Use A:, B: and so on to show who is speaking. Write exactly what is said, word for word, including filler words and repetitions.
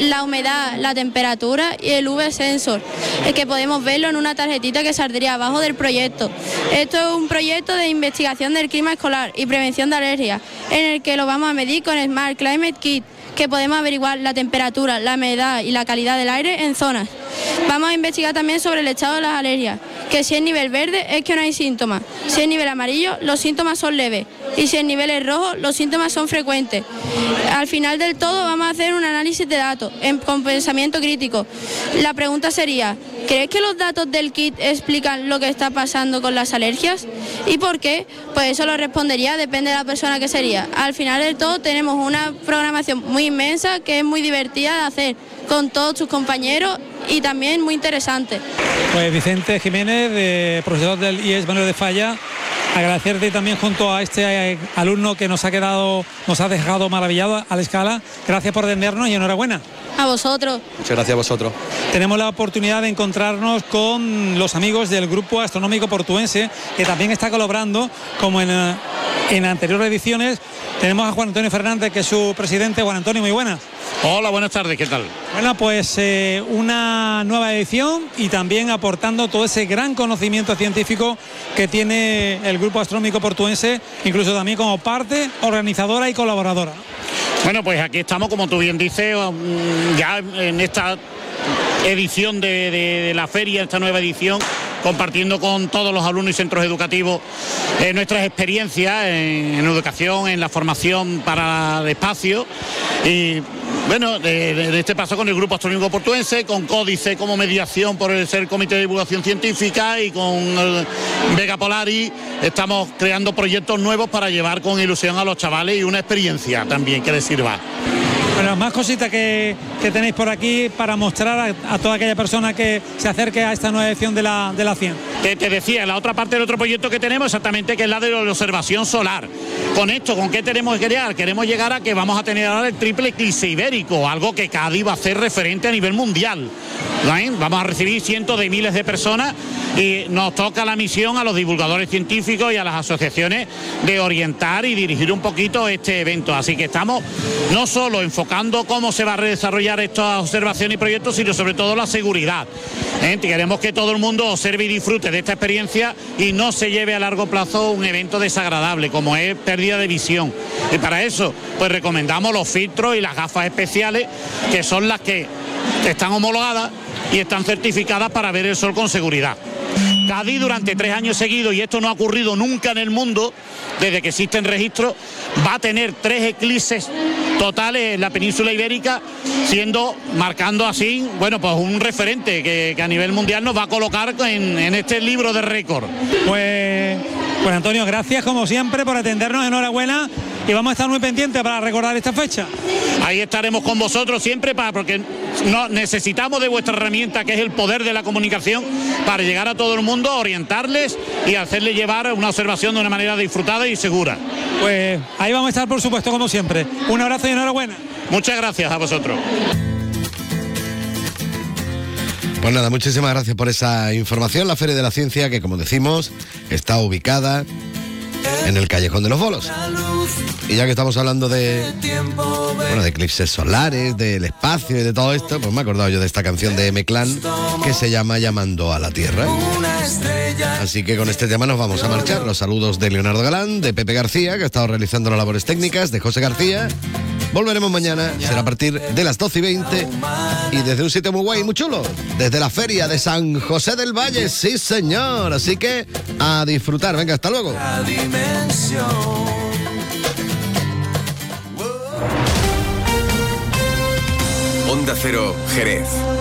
A: la humedad, la temperatura y el U V sensor, es que podemos verlo en una tarjetita que saldría abajo del proyecto. Esto es un proyecto de investigación del clima escolar y prevención de alergias, en el que lo vamos a medir con Smart Climate Kit, que podemos averiguar la temperatura, la humedad y la calidad del aire en zonas. Vamos a investigar también sobre el estado de las alergias, que si es nivel verde es que no hay síntomas, si es nivel amarillo los síntomas son leves y si el nivel es rojo los síntomas son frecuentes. Al final del todo vamos a hacer un análisis de datos en, con pensamiento crítico. La pregunta sería, ¿crees que los datos del kit explican lo que está pasando con las alergias? ¿Y por qué? Pues eso lo respondería, depende de la persona que sería. Al final del todo tenemos una programación muy inmensa que es muy divertida de hacer con todos tus compañeros y también muy interesante.
B: Pues Vicente Jiménez, de, profesor del I E S Manuel de Falla, agradecerte también junto a este alumno que nos ha quedado, nos ha dejado maravillado a la escala. Gracias por atendernos y enhorabuena.
A: A vosotros.
C: Muchas gracias a vosotros.
B: Tenemos la oportunidad de encontrarnos con los amigos del Grupo Astronómico Portuense, que también está colaborando, como en, en anteriores ediciones. Tenemos a Juan Antonio Fernández, que es su presidente. Juan Antonio, muy buenas.
D: Hola, buenas tardes, ¿qué tal?
B: Bueno, pues eh, una nueva edición y también aportando todo ese gran conocimiento científico que tiene el Grupo Astronómico Portuense, incluso también como parte organizadora y colaboradora.
D: Bueno, pues aquí estamos, como tú bien dices, ya en esta edición de, de, de la feria, esta nueva edición, compartiendo con todos los alumnos y centros educativos eh, nuestras experiencias en, en educación, en la formación para el espacio. Y bueno, de, de este paso con el Grupo Astronómico Portuense, con Códice como mediación por el ser Comité de Divulgación Científica y con el Vega Polari, estamos creando proyectos nuevos para llevar con ilusión a los chavales y una experiencia también que les sirva.
B: Bueno, más cositas que, que tenéis por aquí para mostrar a, a toda aquella persona que se acerque a esta nueva edición de la, de la cien.
D: Te, te decía, la otra parte del otro proyecto que tenemos exactamente, que es la de la observación solar. Con esto, ¿con qué tenemos que llegar? Queremos llegar a que vamos a tener ahora el triple eclipse ibérico, algo que Cádiz va a hacer referente a nivel mundial. ¿Vale? Vamos a recibir cientos de miles de personas y nos toca la misión a los divulgadores científicos y a las asociaciones de orientar y dirigir un poquito este evento. Así que estamos no solo enfocando cómo se va a desarrollar esta observación y proyectos, sino sobre todo la seguridad. ¿Eh? Queremos que todo el mundo observe y disfrute de esta experiencia y no se lleve a largo plazo un evento desagradable, como es pérdida de visión. Y para eso, pues recomendamos los filtros y las gafas especiales, que son las que están homologadas y están certificadas para ver el sol con seguridad. Cádiz durante tres años seguidos, y esto no ha ocurrido nunca en el mundo, desde que existen registros, va a tener tres eclipses totales en la península ibérica, siendo, marcando así, bueno, pues un referente que, que a nivel mundial nos va a colocar en, en este libro de récord.
B: Pues, pues Antonio, gracias como siempre por atendernos, enhorabuena, y vamos a estar muy pendientes para recordar esta fecha.
D: Ahí estaremos con vosotros siempre, para, porque no, necesitamos de vuestra herramienta, que es el poder de la comunicación, para llegar a todo el mundo, orientarles y hacerles llevar una observación de una manera disfrutada y segura.
B: Pues ahí vamos a estar, por supuesto, como siempre. Un abrazo y enhorabuena.
D: Muchas gracias a vosotros.
E: Pues nada, muchísimas gracias por esa información. La Feria de la Ciencia, que como decimos, está ubicada en el Callejón de los Bolos. Y ya que estamos hablando de, bueno, de eclipses solares, del espacio y de todo esto, pues me he acordado yo de esta canción de M-Clan que se llama Llamando a la Tierra. Así que con este tema nos vamos a marchar. Los saludos de Leonardo Galán, de Pepe García, que ha estado realizando las labores técnicas, de José García. Volveremos mañana, será a partir de las doce y veinte, y desde un sitio muy guay, muy chulo, desde la Feria de San José del Valle, sí señor, así que a disfrutar, venga, hasta luego.
F: Onda Cero, Jerez.